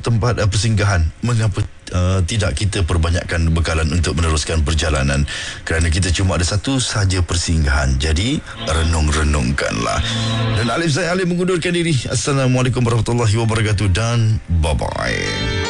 tempat persinggahan. Mengapa tidak kita perbanyakkan bekalan untuk meneruskan perjalanan, kerana kita cuma ada satu sahaja persinggahan. Jadi renung-renungkanlah. Dan Alif, saya Alif mengundurkan diri. Assalamualaikum warahmatullahi wabarakatuh dan bye-bye.